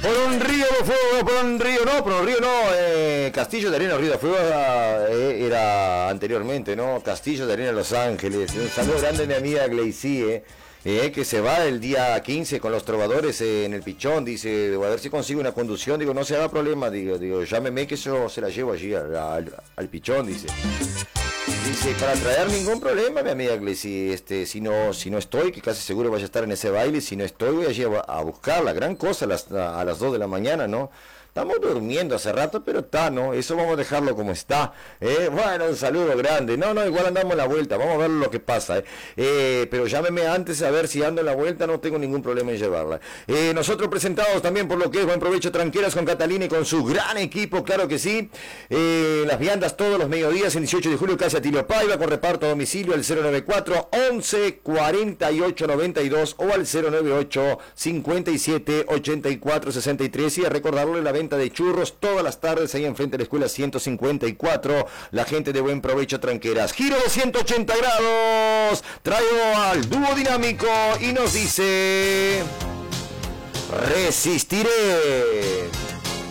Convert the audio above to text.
Por un río de fuego, por un río no, Castillo de Arena, Río de Fuego era anteriormente, ¿no? Castillo de Arena, Los Ángeles. Un saludo grande a mi amiga Gleicy, que se va el día 15 con los trovadores en el Pichón, dice, a ver si consigo una conducción, digo, no se haga problema, digo, llámeme que yo se la llevo allí al Pichón, dice. Dice, para traer ningún problema, mi amiga Gleicy, si no estoy, que casi seguro vaya a estar en ese baile, si no estoy, voy allí a buscarla, gran cosa a las 2 de la mañana, ¿no? Estamos durmiendo hace rato, pero está, ¿no? Eso vamos a dejarlo como está. Bueno, un saludo grande. No, igual andamos en la vuelta, vamos a ver lo que pasa. Pero llámeme antes a ver si ando en la vuelta, no tengo ningún problema en llevarla. Nosotros presentados también por lo que es Buen Provecho Tranqueras con Catalina y con su gran equipo, claro que sí. Las viandas todos los mediodías, el 18 de julio, Casa Tilio Paiva, con reparto a domicilio al 094 11 48 92 o al 098 57 84 63 y a recordarle la venta de churros todas las tardes ahí enfrente de la escuela 154, la gente de Buen Provecho Tranqueras. Giro de 180 grados, traigo al dúo dinámico y nos dice: resistiré.